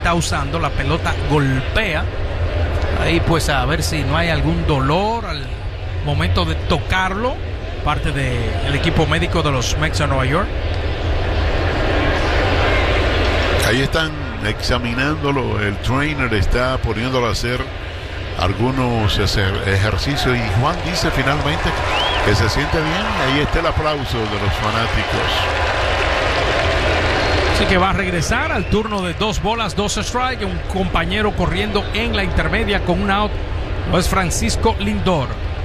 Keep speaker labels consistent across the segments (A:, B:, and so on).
A: está usando, la pelota golpea. Ahí pues a ver si no hay algún dolor al momento de tocarlo, parte del equipo médico de los Mets de Nueva York.
B: Ahí están examinándolo, el trainer está poniéndolo a hacer algunos ejercicios y Juan dice finalmente que se siente bien. Ahí está el aplauso de los fanáticos.
A: Así que va a regresar al turno de 2 bolas, 2 strikes, un compañero corriendo en la intermedia con un out, no es Francisco Lindor.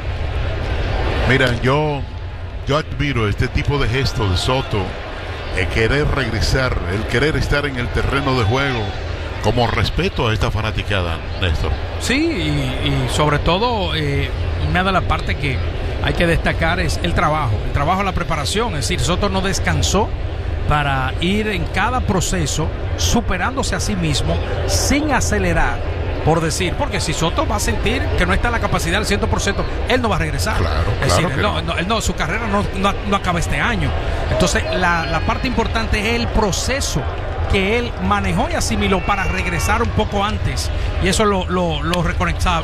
B: Mira, yo admiro este tipo de gestos de Soto, el querer regresar, el querer estar en el terreno de juego, como respeto a esta fanaticada, Néstor.
A: Sí, y sobre todo una de las partes que hay que destacar es el trabajo, la preparación. Es decir, Soto no descansó para ir en cada proceso superándose a sí mismo sin acelerar, por decir, porque si Soto va a sentir que no está en la capacidad del 100%, él no va a regresar.
B: Claro,
A: es decir,
B: claro
A: él no, su carrera no acaba este año. Entonces la parte importante es el proceso que él manejó y asimiló para regresar un poco antes, y eso es lo reconocido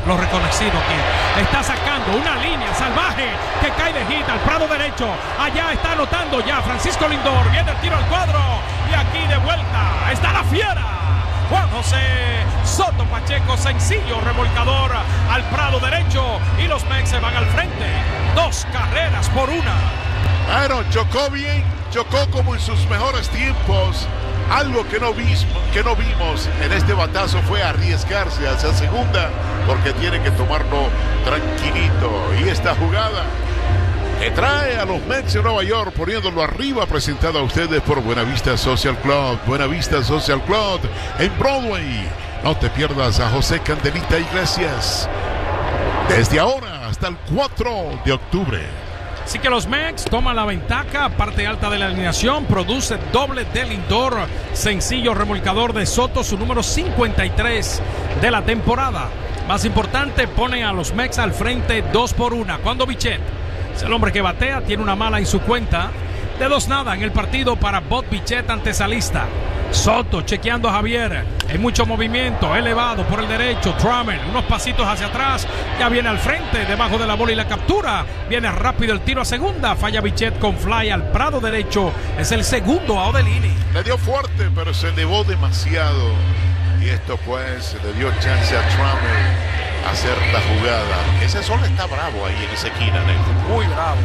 A: aquí. Está sacando una línea salvaje que cae de hit al prado derecho. Allá está anotando ya Francisco Lindor, viene el tiro al cuadro y aquí de vuelta está la fiera Juan José Soto Pacheco, sencillo remolcador al prado derecho y los Mets se van al frente, 2 carreras por 1.
B: Claro, chocó bien, chocó como en sus mejores tiempos. Algo que no vimos en este batazo fue arriesgarse hacia segunda, porque tiene que tomarlo tranquilito. Y esta jugada que trae a los Mets de Nueva York poniéndolo arriba, presentada a ustedes por Buenavista Social Club. Buenavista Social Club en Broadway. No te pierdas a José Candelita Iglesias desde ahora hasta el 4 de octubre.
A: Así que los Mets toman la ventaja, parte alta de la alineación, produce doble de Lindor, sencillo remolcador de Soto, su número 53 de la temporada. Más importante, ponen a los Mets al frente 2-1. Cuando Bichette es el hombre que batea, tiene una mala en su cuenta, de 2-0 en el partido para Bob Bichette antesalista. Soto chequeando a Javier, hay mucho movimiento, elevado por el derecho, Truman, unos pasitos hacia atrás, ya viene al frente, debajo de la bola y la captura, viene rápido el tiro a segunda, falla Bichette con fly al prado derecho, es el segundo out del inning.
B: Le dio fuerte, pero se elevó demasiado, y esto pues le dio chance a Truman a hacer la jugada. Ese sol está bravo ahí en esa esquina, Néstor.
A: Muy bravo.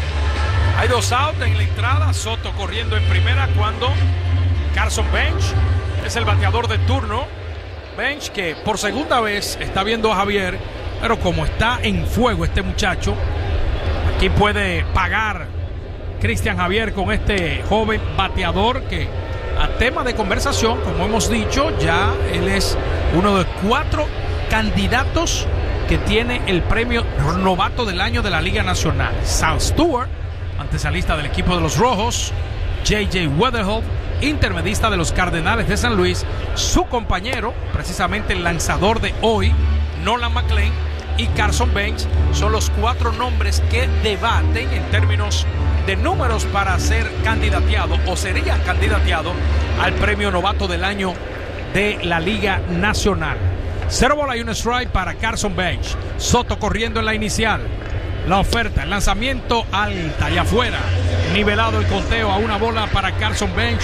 A: Hay 2 outs en la entrada, Soto corriendo en primera cuando Carson Bench es el bateador de turno. Bench que por segunda vez está viendo a Javier, pero como está en fuego este muchacho, aquí puede pagar Cristian Javier con este joven bateador que, a tema de conversación, como hemos dicho, ya él es uno de 4 candidatos que tiene el premio novato del año de la Liga Nacional. Sal Stewart, antesalista del equipo de los Rojos, J.J. Weatherhoff, intermedista de los Cardenales de San Luis, su compañero, precisamente el lanzador de hoy, Nolan McLean, y Carson Bench, son los 4 nombres que debaten en términos de números para ser candidateado o sería candidateado al premio novato del año de la Liga Nacional. 0 bola y 1 strike para Carson Bench. Soto corriendo en la inicial. La oferta, el lanzamiento alta y afuera. Nivelado el conteo a 1 bola para Carson Bench.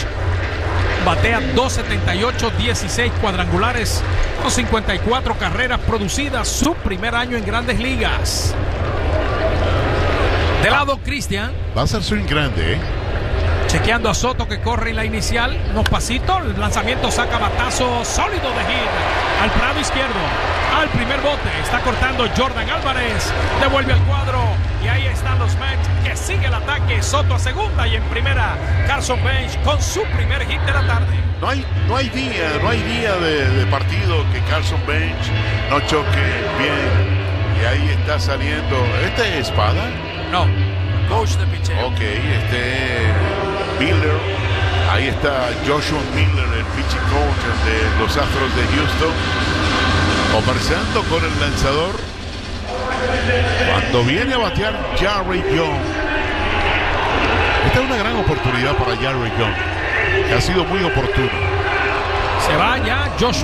A: Batea 2.78, 16 cuadrangulares, con 54 carreras producidas, su primer año en Grandes Ligas. De lado, Cristian.
B: Va a ser swing grande, ¿eh?
A: Chequeando a Soto que corre en la inicial, unos pasitos, el lanzamiento saca batazo sólido de hit al prado izquierdo, al primer bote, está cortando Jordan Álvarez, devuelve al cuadro y ahí están los Mets que sigue el ataque. Soto a segunda y en primera Carson Bench con su primer hit de la tarde.
B: No hay día de partido que Carson Bench no choque bien, y ahí está saliendo. ¿Este es Espada?
A: No, coach de picheo.
B: Ok, Miller, ahí está Joshua Miller, el pitching coach de los Astros de Houston, conversando con el lanzador cuando viene a batear Jarry Young. Esta es una gran oportunidad para Jarry Young, que ha sido muy oportuno.
A: Se va ya Joshua